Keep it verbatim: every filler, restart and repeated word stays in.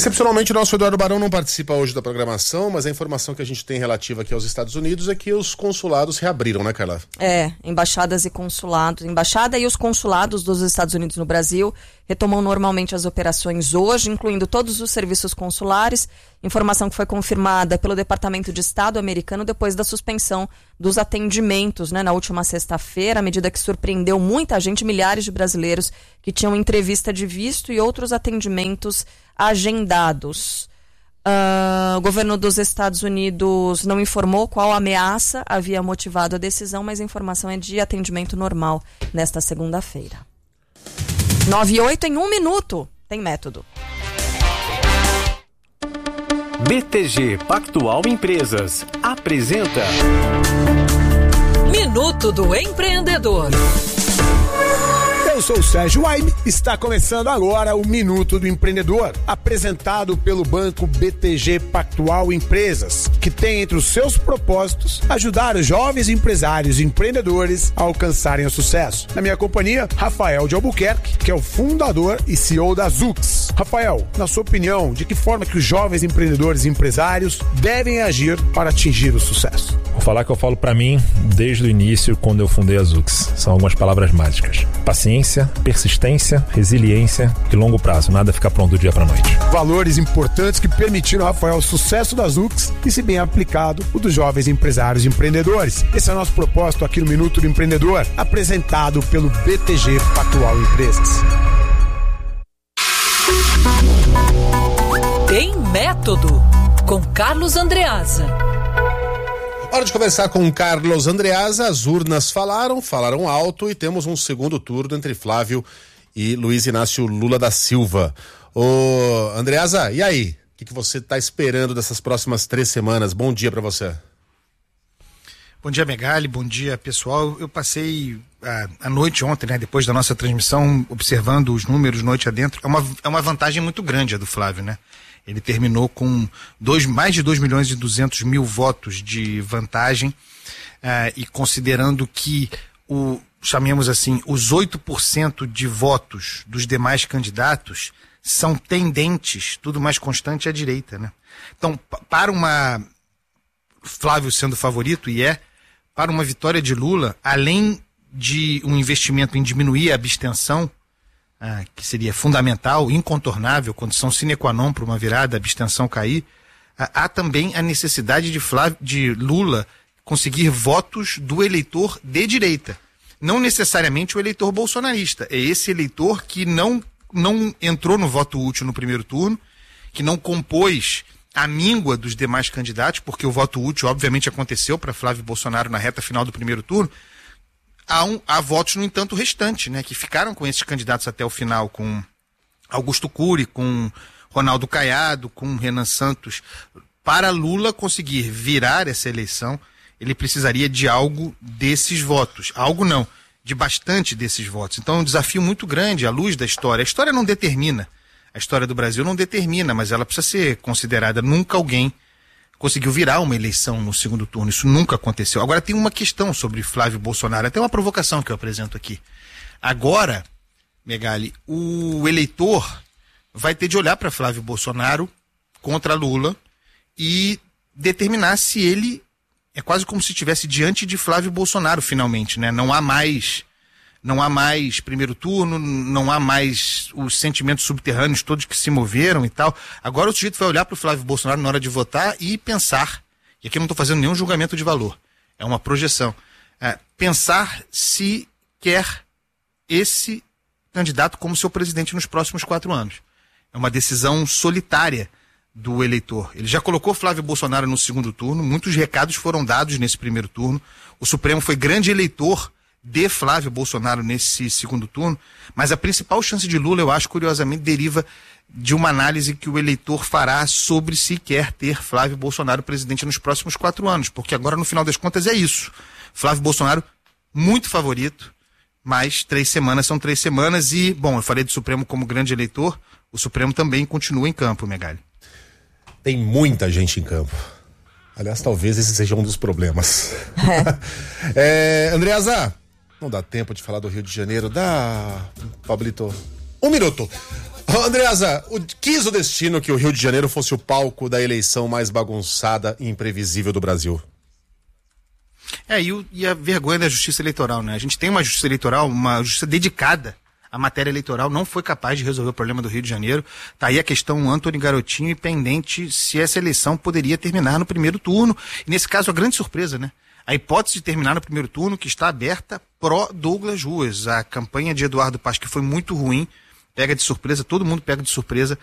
Excepcionalmente, o nosso Eduardo Barão não participa hoje da programação, mas a informação que a gente tem relativa aqui aos Estados Unidos é que os consulados reabriram, né, Carla? É, embaixadas e consulados. Embaixada e os consulados dos Estados Unidos no Brasil retomam normalmente as operações hoje, incluindo todos os serviços consulares. Informação que foi confirmada pelo Departamento de Estado americano depois da suspensão dos atendimentos, né, na última sexta-feira, a medida que surpreendeu muita gente, milhares de brasileiros que tinham entrevista de visto e outros atendimentos agendados. Uh, o governo dos Estados Unidos não informou qual ameaça havia motivado a decisão, mas a informação é de atendimento normal nesta segunda-feira. nove e oito em um minuto. Tem método. B T G Pactual Empresas apresenta Minuto do Empreendedor. Eu sou o Sérgio Waime, está começando agora o Minuto do Empreendedor, apresentado pelo Banco B T G Pactual Empresas, que tem entre os seus propósitos ajudar os jovens empresários e empreendedores a alcançarem o sucesso. Na minha companhia, Rafael de Albuquerque, que é o fundador e C E O da Zux. Rafael, na sua opinião, de que forma que os jovens empreendedores e empresários devem agir para atingir o sucesso? Vou falar que eu falo para mim desde o início, quando eu fundei a Zux. São algumas palavras mágicas. Paciência, persistência, resiliência e longo prazo. Nada fica pronto do dia para noite. Valores importantes que permitiram, Rafael, o sucesso da Zux e, se bem aplicado, o dos jovens empresários e empreendedores. Esse é o nosso propósito aqui no Minuto do Empreendedor, apresentado pelo B T G Pactual Empresas. Tem método, com Carlos Andreasa. Hora de conversar com o Carlos Andreasa. As urnas falaram, falaram alto e temos um segundo turno entre Flávio e Luiz Inácio Lula da Silva. Ô, Andreasa, e aí? O que, que você está esperando dessas próximas três semanas? Bom dia para você. Bom dia, Megali, bom dia, pessoal. Eu passei a, a noite ontem, né, depois da nossa transmissão, observando os números noite adentro. É uma, é uma vantagem muito grande a do Flávio, né? Ele terminou com dois, mais de dois milhões e duzentos mil votos de vantagem, uh, e considerando que, o, chamemos assim, os oito por cento de votos dos demais candidatos são tendentes, tudo mais constante à direita, né? Então, para uma... Flávio sendo favorito, e é, para uma vitória de Lula, além de um investimento em diminuir a abstenção, Ah, que seria fundamental, incontornável, condição sine qua non para uma virada, a abstenção cair, ah, há também a necessidade de, Flávio, de Lula conseguir votos do eleitor de direita. Não necessariamente o eleitor bolsonarista. É esse eleitor que não, não entrou no voto útil no primeiro turno, que não compôs a míngua dos demais candidatos, porque o voto útil obviamente aconteceu para Flávio Bolsonaro na reta final do primeiro turno. Há, um, há votos, no entanto, restante, né, que ficaram com esses candidatos até o final, com Augusto Cury, com Ronaldo Caiado, com Renan Santos. Para Lula conseguir virar essa eleição, ele precisaria de algo desses votos. Algo não, de bastante desses votos. Então é um desafio muito grande à luz da história. A história não determina, a história do Brasil não determina, mas ela precisa ser considerada. Nunca alguém conseguiu virar uma eleição no segundo turno, isso nunca aconteceu. Agora tem uma questão sobre Flávio Bolsonaro, até uma provocação que eu apresento aqui. Agora, Megali, o eleitor vai ter de olhar para Flávio Bolsonaro contra Lula e determinar se ele é quase como se estivesse diante de Flávio Bolsonaro finalmente, né? Não há mais, não há mais primeiro turno, não há mais os sentimentos subterrâneos todos que se moveram e tal. Agora o sujeito vai olhar para o Flávio Bolsonaro na hora de votar e pensar, e aqui eu não estou fazendo nenhum julgamento de valor, é uma projeção, é, pensar se quer esse candidato como seu presidente nos próximos quatro anos. É uma decisão solitária do eleitor. Ele já colocou Flávio Bolsonaro no segundo turno, muitos recados foram dados nesse primeiro turno, o Supremo foi grande eleitor de Flávio Bolsonaro nesse segundo turno, mas a principal chance de Lula, eu acho, curiosamente, deriva de uma análise que o eleitor fará sobre se quer ter Flávio Bolsonaro presidente nos próximos quatro anos, porque agora, no final das contas, é isso. Flávio Bolsonaro, muito favorito, mas três semanas são três semanas e, bom, eu falei do Supremo como grande eleitor, o Supremo também continua em campo, Megali. Tem muita gente em campo. Aliás, talvez esse seja um dos problemas. É. é, Andreasa, não dá tempo de falar do Rio de Janeiro. Dá, Pablito. Um minuto. Ô, Andreasa, o, quis o destino que o Rio de Janeiro fosse o palco da eleição mais bagunçada e imprevisível do Brasil. É, e, o, e a vergonha da justiça eleitoral, né? A gente tem uma justiça eleitoral, uma justiça dedicada à matéria eleitoral, não foi capaz de resolver o problema do Rio de Janeiro. Tá aí a questão Antony Garotinho e pendente se essa eleição poderia terminar no primeiro turno. E nesse caso, a grande surpresa, né? A hipótese de terminar no primeiro turno que está aberta pró Douglas Ruas. A campanha de Eduardo Paes, que foi muito ruim, pega de surpresa, todo mundo pega de surpresa